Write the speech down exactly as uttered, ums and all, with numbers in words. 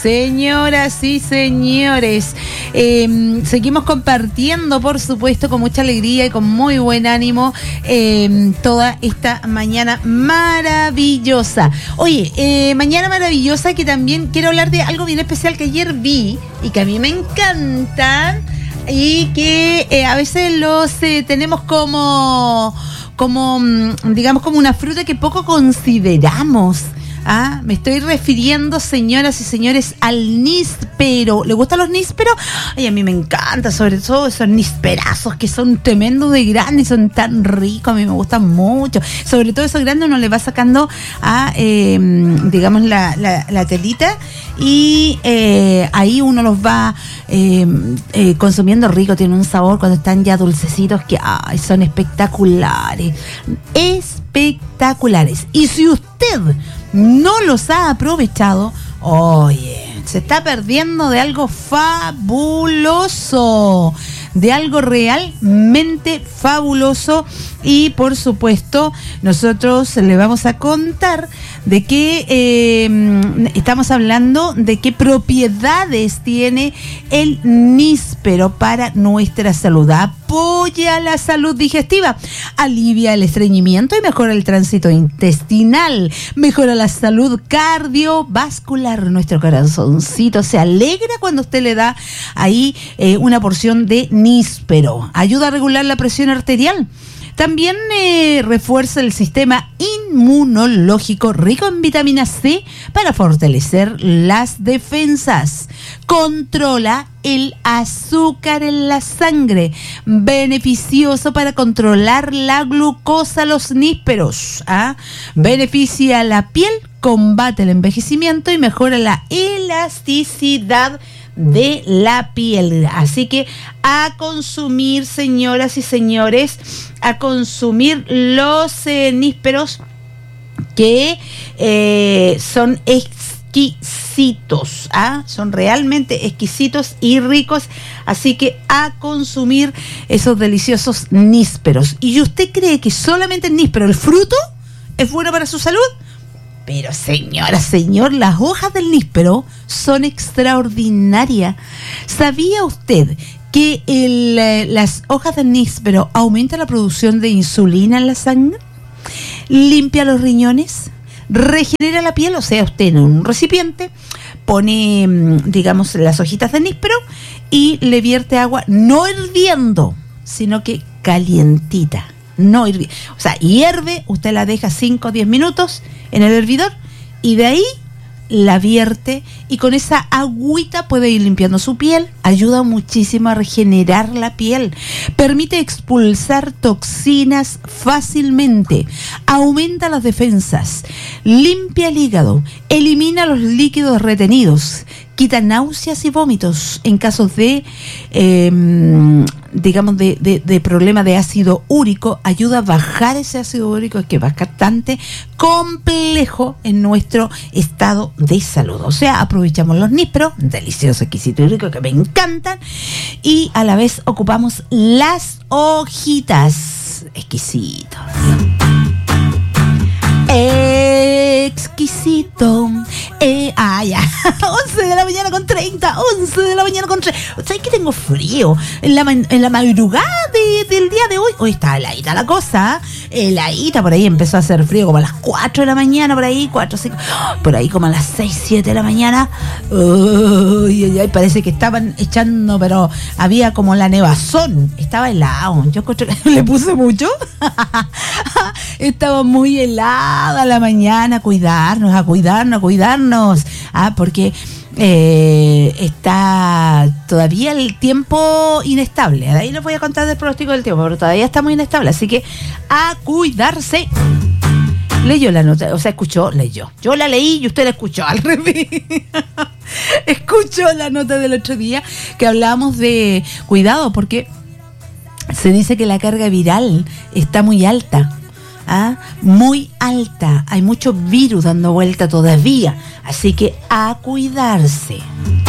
Señoras y señores, eh, seguimos compartiendo, por supuesto, con mucha alegría y con muy buen ánimo eh, toda esta mañana maravillosa. Oye, eh, mañana maravillosa que también quiero hablar de algo bien especial que ayer vi y que a mí me encanta y que eh, a veces los eh, tenemos como, como, digamos, como una fruta que poco consideramos. Ah, me estoy refiriendo, señoras y señores, al níspero. ¿Le gustan los nísperos? Ay, a mí me encanta, sobre todo esos nísperazos que son tremendos de grandes, son tan ricos, a mí me gustan mucho. Sobre todo esos grandes uno le va sacando a, eh, digamos, la, la, la telita y eh, ahí uno los va eh, eh, consumiendo rico, tienen un sabor cuando están ya dulcecitos que ay, son espectaculares, espectaculares. Y si usted no los ha aprovechado, oye, se está perdiendo de algo fabuloso, de algo realmente fabuloso. Y por supuesto nosotros le vamos a contar de qué eh, estamos hablando, de qué propiedades tiene el níspero para nuestra salud. Apoya la salud digestiva, alivia el estreñimiento y mejora el tránsito intestinal, mejora la salud cardiovascular. Nuestro corazoncito se alegra cuando usted le da ahí eh, una porción de níspero. Ayuda a regular la presión arterial. También eh, refuerza el sistema inmunológico, rico en vitamina C para fortalecer las defensas. Controla el azúcar en la sangre, beneficioso para controlar la glucosa, los nísperos. ¿ah? Beneficia la piel, combate el envejecimiento y mejora la elasticidad de la piel. Así que a consumir, señoras y señores, a consumir los eh, nísperos que eh, son exquisitos, ¿ah? son realmente exquisitos y ricos. Así que a consumir esos deliciosos nísperos. ¿Y usted cree que solamente el níspero, el fruto, es bueno para su salud? Pero señora, señor, las hojas del níspero son extraordinarias. ¿Sabía usted que el, eh, las hojas del níspero aumentan la producción de insulina en la sangre? Limpia los riñones, regenera la piel. O sea, usted en un recipiente pone, digamos, las hojitas del níspero y le vierte agua no hirviendo, sino que calientita. No hirve, o sea, hierve, usted la deja cinco o diez minutos en el hervidor y de ahí la vierte y con esa agüita puede ir limpiando su piel. Ayuda muchísimo a regenerar la piel, permite expulsar toxinas fácilmente, aumenta las defensas, limpia el hígado, elimina los líquidos retenidos, quita náuseas y vómitos en casos de, eh, digamos, de, de, de problema de ácido úrico. Ayuda a bajar ese ácido úrico que es bastante complejo en nuestro estado de salud. O sea, aprovechamos los nísperos, delicioso, exquisito y rico, que me encantan, y a la vez ocupamos las hojitas, exquisitos. Exquisito. Eh, ah, ya. once de la mañana con treinta. once de la mañana con treinta. ¿Sabes que tengo frío? En la, en la madrugada de, del día de hoy. Hoy está heladita la cosa. Heladita. Por ahí empezó a hacer frío como a las cuatro de la mañana. Por ahí, cuatro, cinco. Por ahí como a las seis, siete de la mañana. Uy, uy, uy, parece que estaban echando, pero había como la nevazón. Estaba helado. Yo le puse mucho. Estaba muy helada la mañana. A cuidarnos, a cuidarnos, a cuidarnos. Ah, porque eh, está todavía el tiempo inestable. De ahí les voy a contar del pronóstico del tiempo, pero todavía está muy inestable. Así que a cuidarse. Leyó la nota, o sea, escuchó, leyó. Yo la leí y usted la escuchó al revés. Escuchó la nota del otro día que hablábamos de cuidado, porque se dice que la carga viral está muy alta. ¿Ah? Muy alta, hay mucho virus dando vuelta todavía, así que a cuidarse.